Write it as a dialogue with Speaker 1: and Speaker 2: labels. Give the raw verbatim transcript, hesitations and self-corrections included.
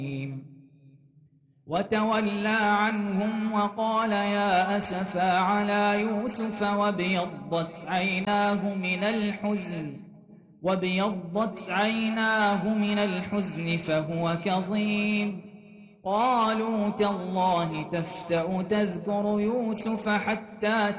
Speaker 1: وتولى عنهم وقال يا أسفا على يوسف وابيضت عيناه من الحزن وابيضت عيناه من الحزن فهو كظيم. قالوا تالله تفتأ تذكر يوسف حتى